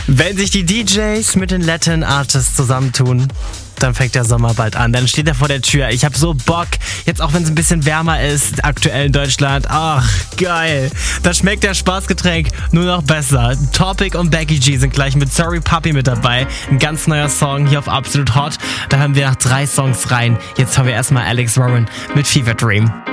Wenn sich die DJs mit den Latin Artists zusammentun, dann fängt der Sommer bald an. Dann steht er vor der Tür. Ich habe so Bock, jetzt auch wenn es ein bisschen wärmer ist, aktuell in Deutschland. Ach, geil. Da schmeckt der Spaßgetränk nur noch besser. Topic und Becky G sind gleich mit Sorry Puppy mit dabei. Ein ganz neuer Song hier auf Absolut Hot. Da hören wir nach 3 Songs rein. Jetzt hören wir erstmal Alex Warren mit Fever Dream.